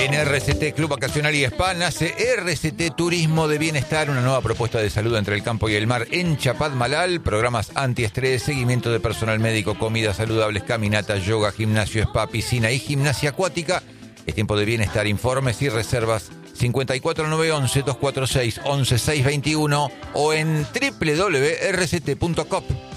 En RCT Club Vacacional y Spa nace RCT Turismo de Bienestar, una nueva propuesta de salud entre el campo y el mar en Chapadmalal. Programas antiestrés, seguimiento de personal médico, comidas saludables, caminatas, yoga, gimnasio, spa, piscina y gimnasia acuática. Es tiempo de bienestar. Informes y reservas 54911-246-11621 o en www.rct.com.